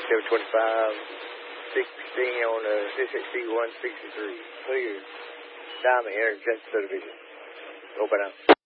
725, 16 on SXC 163. Clear. Diamond Aaron Jackson subdivision. Open up.